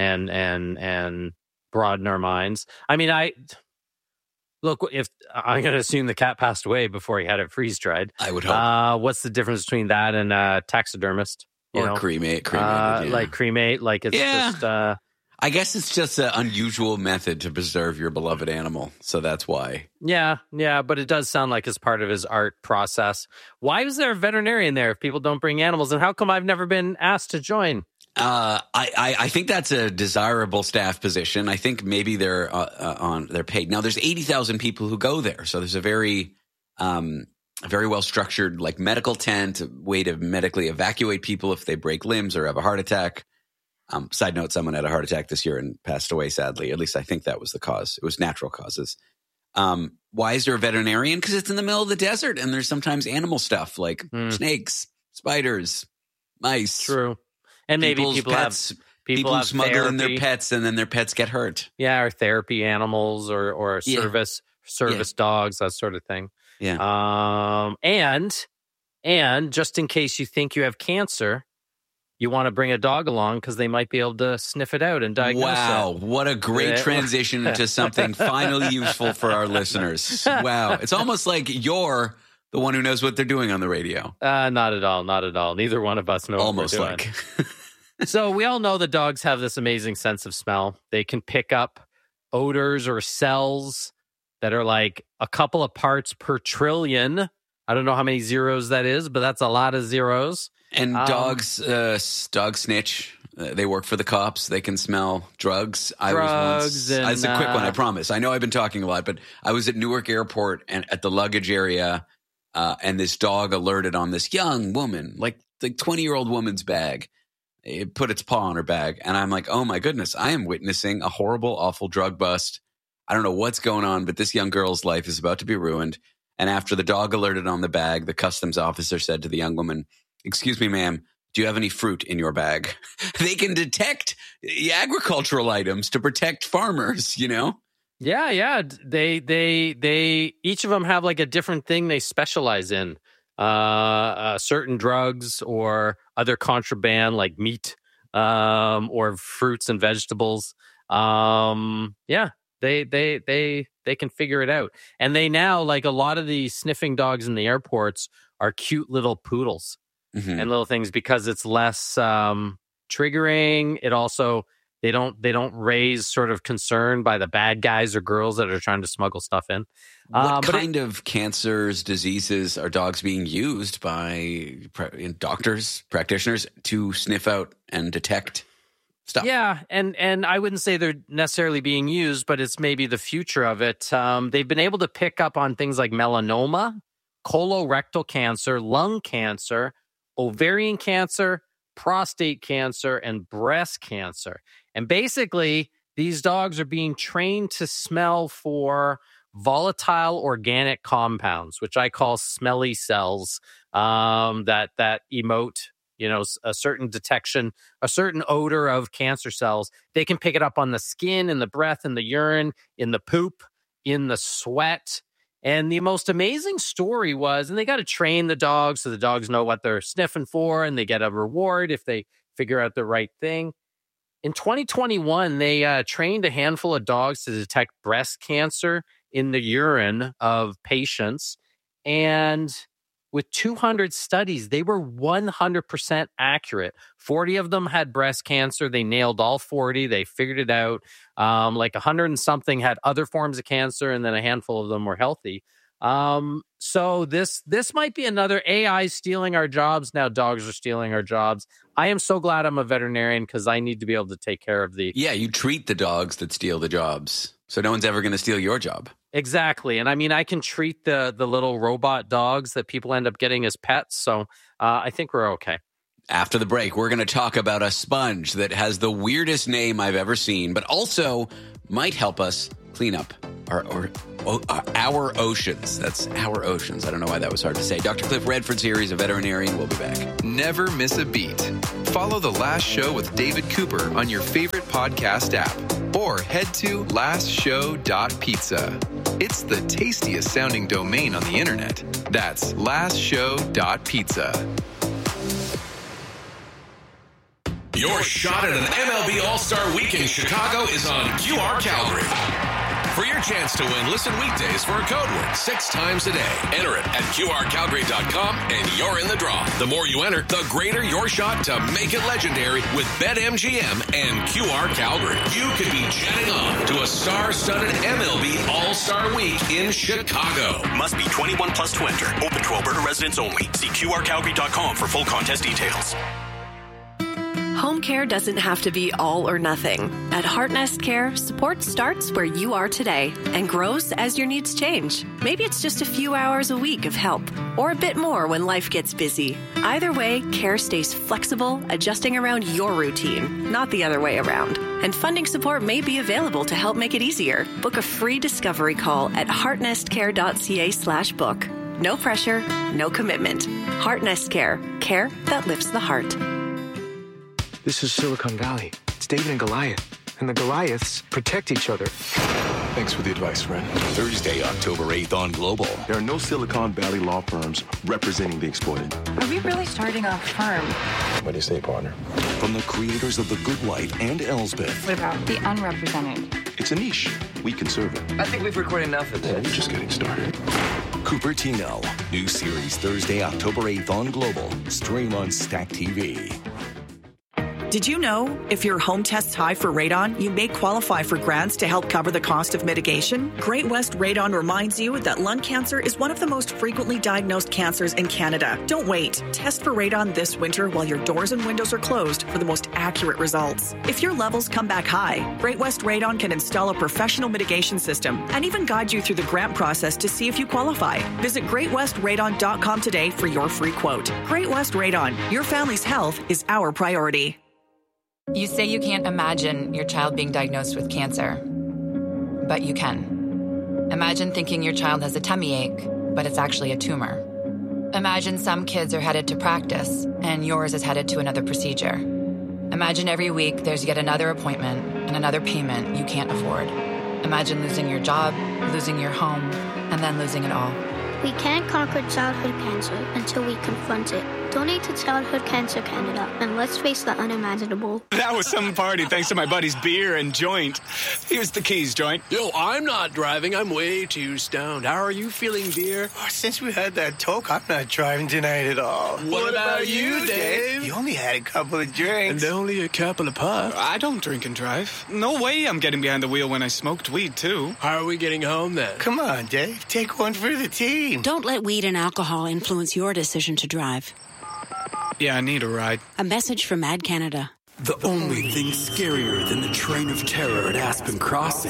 and broaden our minds. I mean, if I'm going to assume the cat passed away before he had it freeze-dried. I would hope. What's the difference between that and a taxidermist? Cremate. Like cremate, like it's just... I guess it's just an unusual method to preserve your beloved animal, so that's why. Yeah, but it does sound like it's part of his art process. Why is there a veterinarian there if people don't bring animals, and how come I've never been asked to join? I think that's a desirable staff position. I think maybe they're paid. Now, there's 80,000 people who go there, so there's a very well structured like medical tent, a way to medically evacuate people if they break limbs or have a heart attack. Side note, someone had a heart attack this year and passed away, sadly. At least I think that was the cause. It was natural causes. Why is there a veterinarian? Because it's in the middle of the desert and there's sometimes animal stuff like snakes, spiders, mice. True. And maybe people have smuggle therapy. in their pets and then their pets get hurt. Yeah, or therapy animals or service dogs, that sort of thing. Yeah. And just in case you think you have cancer, you want to bring a dog along because they might be able to sniff it out and diagnose it. Wow, what a great transition into something finally useful for our listeners. Wow, it's almost like you're the one who knows what they're doing on the radio. Not at all. Neither one of us know almost what we're doing. So we all know that dogs have this amazing sense of smell. They can pick up odors or cells that are like a couple of parts per trillion. I don't know how many zeros that is, but that's a lot of zeros. And dogs snitch. They work for the cops. They can smell drugs. It's a quick one, I promise. I know I've been talking a lot, but I was at Newark Airport and at the luggage area, and this dog alerted on this young woman, like the 20-year-old woman's bag. It put its paw on her bag, and I'm like, oh my goodness, I am witnessing a horrible, awful drug bust. I don't know what's going on, but this young girl's life is about to be ruined. And after the dog alerted on the bag, the customs officer said to the young woman, "Excuse me, ma'am, do you have any fruit in your bag?" They can detect agricultural items to protect farmers, you know? Yeah. They each of them have like a different thing they specialize in. Certain drugs or other contraband like meat, or fruits and vegetables. They can figure it out. And they now, like a lot of the sniffing dogs in the airports are cute little poodles. And little things because it's less triggering. It also they don't raise sort of concern by the bad guys or girls that are trying to smuggle stuff in. What kind of cancers, diseases are dogs being used by doctors, practitioners to sniff out and detect stuff? Yeah, and I wouldn't say they're necessarily being used, but it's maybe the future of it. They've been able to pick up on things like melanoma, colorectal cancer, lung cancer, ovarian cancer, prostate cancer, and breast cancer. And basically, these dogs are being trained to smell for volatile organic compounds, which I call smelly cells, that emote, a certain detection, a certain odor of cancer cells. They can pick it up on the skin, in the breath, in the urine, in the poop, in the sweat. And the most amazing story was, and they got to train the dogs so the dogs know what they're sniffing for and they get a reward if they figure out the right thing. In 2021, they trained a handful of dogs to detect breast cancer in the urine of patients. And with 200 studies, they were 100% accurate. 40 of them had breast cancer. They nailed all 40. They figured it out. Like 100 and something had other forms of cancer, and then a handful of them were healthy. So this might be another AI stealing our jobs. Now dogs are stealing our jobs. I am so glad I'm a veterinarian because I need to be able to take care of the... Yeah, you treat the dogs that steal the jobs. So no one's ever going to steal your job. Exactly. And I mean, I can treat the little robot dogs that people end up getting as pets. So I think we're okay. After the break, we're going to talk about a sponge that has the weirdest name I've ever seen, but also might help us clean up our oceans. That's our oceans. I don't know why that was hard to say. Dr. Cliff Redford's here. He's a veterinarian. We'll be back. Never miss a beat. Follow The Last Show with David Cooper on your favorite podcast app or head to lastshow.pizza. It's the tastiest sounding domain on the internet. That's lastshow.pizza. Your shot at an MLB All-Star Week in Chicago is on QR Calgary. For your chance to win, listen weekdays for a code word 6 times a day. Enter it at QRCalgary.com and you're in the draw. The more you enter, the greater your shot to make it legendary with BetMGM and QR Calgary. You could be jetting on to a star-studded MLB All-Star Week in Chicago. Must be 21 plus to enter. Open to Alberta residents only. See QRCalgary.com for full contest details. Home care doesn't have to be all or nothing. At Heartnest Care, support starts where you are today and grows as your needs change. Maybe it's just a few hours a week of help, or a bit more when life gets busy. Either way, care stays flexible, adjusting around your routine, not the other way around. And funding support may be available to help make it easier. Book a free discovery call at heartnestcare.ca/book. No pressure, no commitment. Heartnest Care. Care that lifts the heart. This is Silicon Valley. It's David and Goliath. And the Goliaths protect each other. Thanks for the advice, friend. Thursday, October 8th on Global. There are no Silicon Valley law firms representing the exploited. Are we really starting a firm? What do you say, partner? From the creators of The Good Wife and Elsbeth. What about the unrepresented? It's a niche. We can serve it. I think we've recorded enough of this. We're just getting started. Cupertino. New series Thursday, October 8th on Global. Stream on Stack TV. Did you know if your home tests high for radon, you may qualify for grants to help cover the cost of mitigation? Great West Radon reminds you that lung cancer is one of the most frequently diagnosed cancers in Canada. Don't wait. Test for radon this winter while your doors and windows are closed for the most accurate results. If your levels come back high, Great West Radon can install a professional mitigation system and even guide you through the grant process to see if you qualify. Visit GreatWestRadon.com today for your free quote. Great West Radon. Your family's health is our priority. You say you can't imagine your child being diagnosed with cancer, but you can. Imagine thinking your child has a tummy ache, but it's actually a tumor. Imagine some kids are headed to practice, and yours is headed to another procedure. Imagine every week there's yet another appointment and another payment you can't afford. Imagine losing your job, losing your home, and then losing it all. We can't conquer childhood cancer until we confront it. Donate to Childhood Cancer Canada, and let's face the unimaginable. That was some party thanks to my buddy's beer and joint. Here's the keys, joint. Yo, I'm not driving. I'm way too stoned. How are you feeling, dear? Oh, since we had that talk, I'm not driving tonight at all. What about you, Dave? You only had a couple of drinks. And only a couple of puffs. I don't drink and drive. No way I'm getting behind the wheel when I smoked weed, too. How are we getting home, then? Come on, Dave. Take one for the team. Don't let weed and alcohol influence your decision to drive. Yeah, I need a ride. A message from Mad Canada. The only thing scarier than the train of terror at Aspen Crossing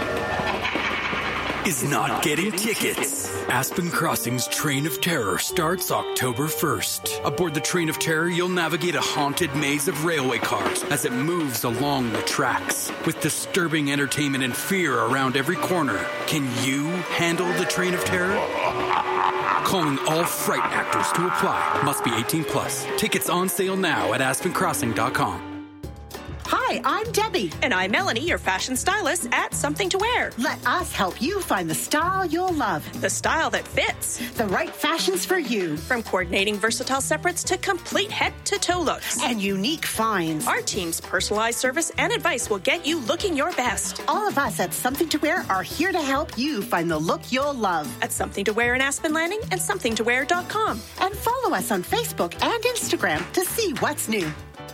is not getting tickets. Aspen Crossing's Train of Terror starts October 1st. Aboard the Train of Terror, you'll navigate a haunted maze of railway cars as it moves along the tracks. With disturbing entertainment and fear around every corner, can you handle the Train of Terror? Calling all fright actors to apply. Must be 18 plus. Tickets on sale now at aspencrossing.com. Hi, I'm Debbie. And I'm Melanie, your fashion stylist at Something to Wear. Let us help you find the style you'll love. The style that fits. The right fashions for you. From coordinating versatile separates to complete head-to-toe looks. And unique finds. Our team's personalized service and advice will get you looking your best. All of us at Something to Wear are here to help you find the look you'll love. At Something to Wear in Aspen Landing and somethingtowear.com. And follow us on Facebook and Instagram to see what's new.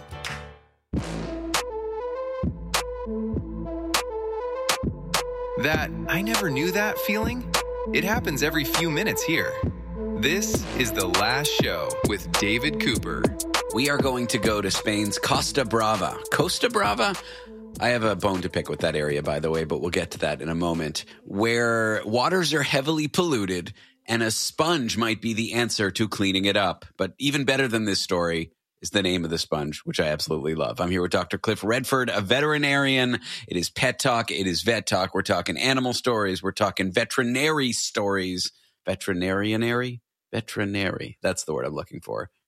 That I never knew that feeling? It happens every few minutes here. This is The Last Show with David Cooper. We are going to go to Spain's Costa Brava. Costa Brava? I have a bone to pick with that area, by the way, but we'll get to that in a moment, where waters are heavily polluted and a sponge might be the answer to cleaning it up. But even better than this story is the name of the sponge, which I absolutely love. I'm here with Dr. Cliff Redford, a veterinarian. It is Pet Talk. It is Vet Talk. We're talking animal stories. We're talking veterinary stories. Veterinary. That's the word I'm looking for.